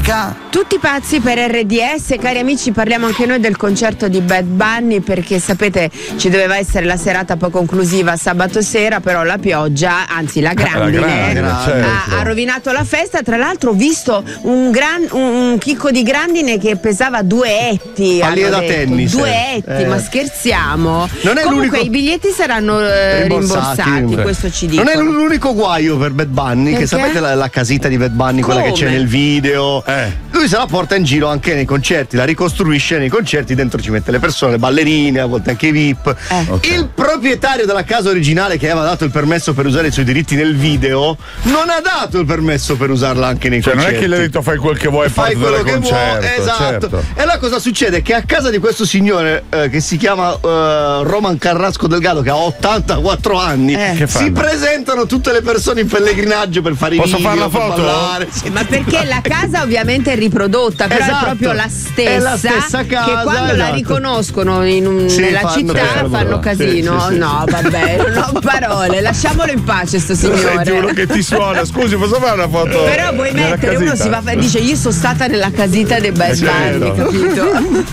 domenica. Tutti pazzi per RDS, cari amici, parliamo anche noi del concerto di Bad Bunny, perché sapete ci doveva essere la serata poi conclusiva sabato sera, però la pioggia, anzi la grandine, ha rovinato la festa. Tra l'altro ho visto un chicco di grandine che pesava 2 etti. Palline da tennis. 2 etti, ma scherziamo? Non è Comunque i biglietti saranno rimborsati, questo ci dicono. Non è l'unico guaio per Bad Bunny, perché? Che sapete la casita di Bad Bunny, quella che c'è nel video. Lui se la porta in giro anche nei concerti, la ricostruisce nei concerti, dentro ci mette le persone, le ballerine, a volte anche i VIP. Okay. Il proprietario della casa originale, che aveva dato il permesso per usare i suoi diritti nel video, non ha dato il permesso per usarla anche nei concerti. Non è che gli ha detto fai quel che vuoi, fai quello che concerto, vuoi, esatto. Certo. E allora cosa succede? Che a casa di questo signore che si chiama Roman Carrasco Delgado, che ha 84 anni, si presentano tutte le persone in pellegrinaggio per fare i video. Posso fare la foto? Ballare. Ma perché la casa ovviamente è riprodotta, però è proprio la stessa, è la stessa casa, che quando la riconoscono nella città fanno casino. Sì. No, vabbè, non ho parole, lasciamolo in pace sto signore. Senti uno che ti suona, scusi, posso fare una foto? Però vuoi mettere, uno si va dice io sono stata nella casita dei Bad Bunny, capito?